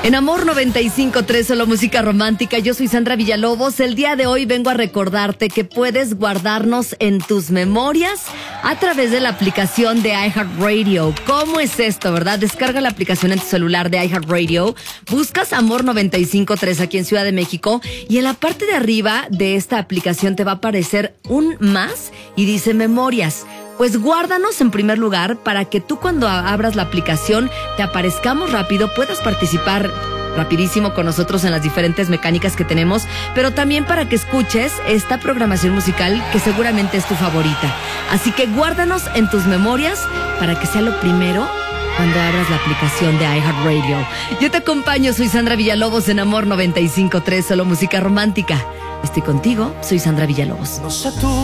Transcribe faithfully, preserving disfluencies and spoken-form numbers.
En Amor noventa y cinco punto tres, solo música romántica. Yo soy Sandra Villalobos. El día de hoy vengo a recordarte que puedes guardarnos en tus memorias a través de la aplicación de iHeartRadio. ¿Cómo es esto, verdad? Descarga la aplicación en tu celular de iHeartRadio, buscas Amor noventa y cinco punto tres aquí en Ciudad de México y en la parte de arriba de esta aplicación te va a aparecer un más y dice memorias. Pues guárdanos en primer lugar para que tú cuando abras la aplicación te aparezcamos rápido, puedas participar rapidísimo con nosotros en las diferentes mecánicas que tenemos, pero también para que escuches esta programación musical que seguramente es tu favorita. Así que guárdanos en tus memorias para que sea lo primero cuando abras la aplicación de iHeartRadio. Yo te acompaño, soy Sandra Villalobos en Amor noventa y cinco punto tres, solo música romántica. Estoy contigo, soy Sandra Villalobos. No sé tú,